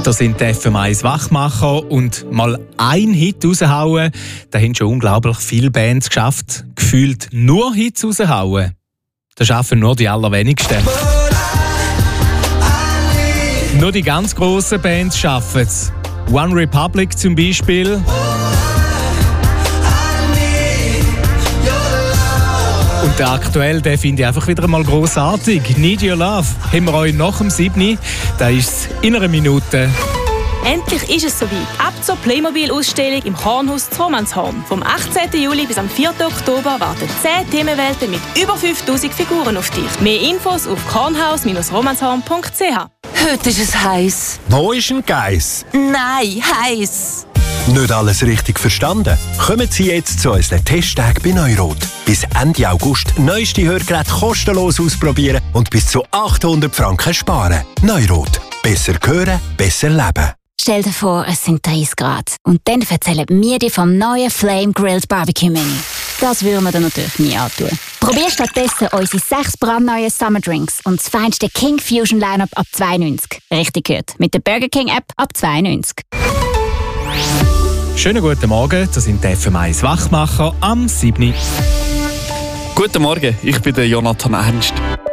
Da sind die FM1 Wachmacher und mal ein Hit raushauen, da haben schon unglaublich viele Bands geschafft. Gefühlt nur Hits raushauen. Das schaffen nur die allerwenigsten. Nur die ganz grossen Bands schaffen es. One Republic zum Beispiel. Und der aktuell, den finde ich einfach wieder mal grossartig. Need Your Love haben wir euch nach dem 7. Da ist es in einer Minute. Endlich ist es soweit. Ab zur Playmobil-Ausstellung im Kornhaus zu Romanshorn. Vom 18. Juli bis am 4. Oktober warten 10 Themenwelten mit über 5000 Figuren auf dich. Mehr Infos auf kornhaus-romanshorn.ch. Heute ist es heiß. Wo ist ein Geiss? Nein, heiß. Nicht alles richtig verstanden? Kommen Sie jetzt zu unseren Testtagen bei Neurot. Bis Ende August neueste Hörgeräte kostenlos ausprobieren und bis zu 800 Franken sparen. Neurot. Besser hören, besser leben. Stell dir vor, es sind 30 Grad. Und dann erzählen wir dir vom neuen Flame Grilled Barbecue Menü. Das würden wir dir natürlich nie antun. Probier stattdessen unsere 6 brandneuen Summer Drinks und das feinste King Fusion Lineup ab 92. Richtig gehört. Mit der Burger King App ab 92. Schönen guten Morgen, das sind die FM1 Wachmacher am 7. Guten Morgen, ich bin der Jonathan Ernst.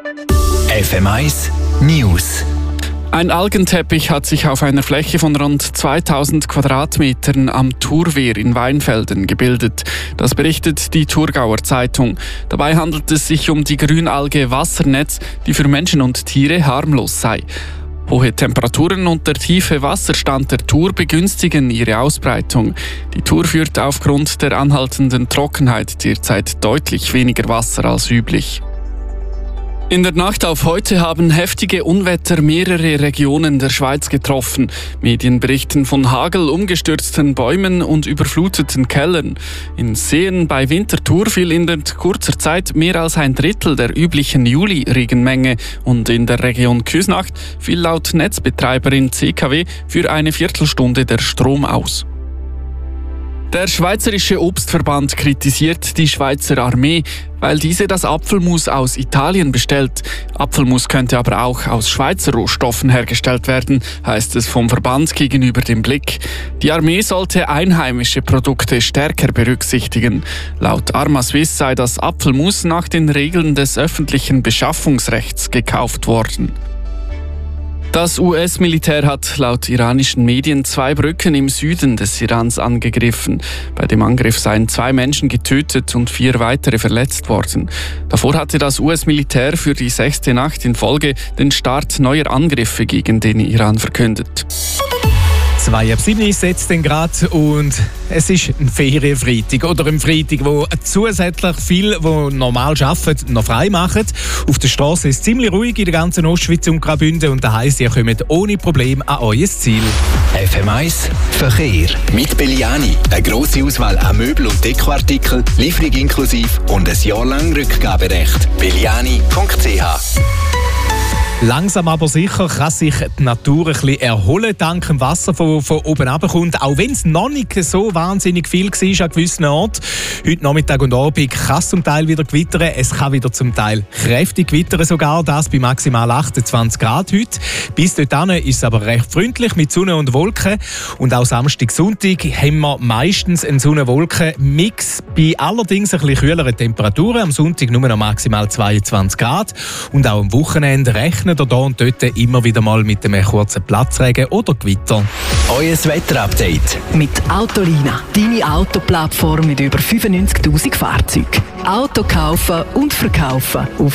FM1 News. Ein Algenteppich hat sich auf einer Fläche von rund 2000 Quadratmetern am Thurwehr in Weinfelden gebildet. Das berichtet die Thurgauer Zeitung. Dabei handelt es sich um die Grünalge Wassernetz, die für Menschen und Tiere harmlos sei. Hohe Temperaturen und der tiefe Wasserstand der Thur begünstigen ihre Ausbreitung. Die Thur führt aufgrund der anhaltenden Trockenheit derzeit deutlich weniger Wasser als üblich. In der Nacht auf heute haben heftige Unwetter mehrere Regionen der Schweiz getroffen. Medien berichten von Hagel, umgestürzten Bäumen und überfluteten Kellern. In Seen bei Winterthur fiel in kurzer Zeit mehr als ein Drittel der üblichen Juli-Regenmenge und in der Region Küsnacht fiel laut Netzbetreiberin CKW für eine Viertelstunde der Strom aus. Der Schweizerische Obstverband kritisiert die Schweizer Armee, weil diese das Apfelmus aus Italien bestellt. Apfelmus könnte aber auch aus Schweizer Rohstoffen hergestellt werden, heißt es vom Verband gegenüber dem Blick. Die Armee sollte einheimische Produkte stärker berücksichtigen. Laut Arma-Swiss sei das Apfelmus nach den Regeln des öffentlichen Beschaffungsrechts gekauft worden. Das US-Militär hat laut iranischen Medien 2 Brücken im Süden des Irans angegriffen. Bei dem Angriff seien 2 Menschen getötet und 4 weitere verletzt worden. Davor hatte das US-Militär für die 6. Nacht in Folge den Start neuer Angriffe gegen den Iran verkündet. 2 ab 7 ist jetzt gerade und es ist ein Ferienfreitag oder ein Freitag, wo zusätzlich viele, die normal arbeiten, noch frei machen. Auf der Straße ist es ziemlich ruhig in der ganzen Ostschweiz und Graubünden und das heisst, ihr kommt ohne Probleme an euer Ziel. FM1 Verkehr mit Belliani. Eine grosse Auswahl an Möbel- und Dekoartikeln, Lieferung inklusive und ein Jahr lang Rückgaberecht. Belliani.ch. Langsam aber sicher kann sich die Natur ein bisschen erholen, dank dem Wasser, das von oben runterkommt. Auch wenn es noch nicht so wahnsinnig viel war an gewissen Orten. Heute Nachmittag und Abend kann es zum Teil wieder gewittern. Es kann wieder zum Teil kräftig gewittern, sogar das bei maximal 28 Grad heute. Bis dorthin ist es aber recht freundlich mit Sonne und Wolken. Und auch Samstag, Sonntag haben wir meistens einen Sonne-Wolken-Mix. Bei allerdings ein bisschen kühleren Temperaturen. Am Sonntag nur noch maximal 22 Grad. Und auch am Wochenende rechnen oder da und dort immer wieder mal mit einem kurzen Platzregen oder Gewitter. Euer Wetterupdate Mit Autolina, deine Autoplattform mit über 95'000 Fahrzeugen. Auto kaufen und verkaufen auf